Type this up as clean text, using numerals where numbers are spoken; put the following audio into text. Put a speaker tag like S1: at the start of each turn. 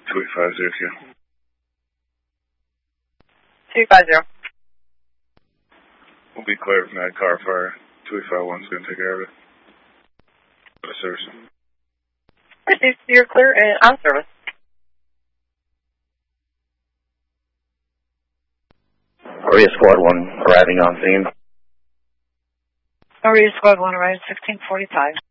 S1: 2850.
S2: 250.
S1: We'll be clear from that car fire. 251's going to take care of it. For the service.
S2: Received, you're clear and on service.
S3: Aria Squad 1 arriving on scene.
S2: Aria Squad 1 arriving 1645.